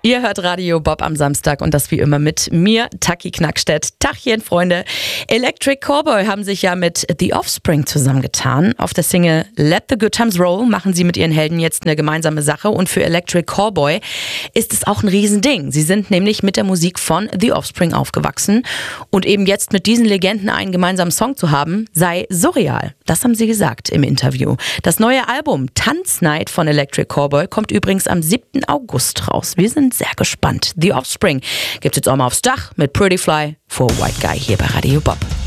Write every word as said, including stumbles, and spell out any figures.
Ihr hört Radio Bob am Samstag und das wie immer mit mir, Taki Knackstedt. Tachchen, Freunde. Electric Callboy haben sich ja mit The Offspring zusammengetan. Auf der Single Let the Good Times Roll machen sie mit ihren Helden jetzt eine gemeinsame Sache und für Electric Callboy ist es auch ein Riesending. Sie sind nämlich mit der Musik von The Offspring aufgewachsen und eben jetzt mit diesen Legenden einen gemeinsamen Song zu haben, sei surreal. Das haben sie gesagt im Interview. Das neue Album Tanznight von Electric Callboy kommt übrigens am siebten August raus. Wir sind sehr gespannt. The Offspring gibt's jetzt auch mal aufs Dach mit Pretty Fly for a White Guy hier bei Radio Bob.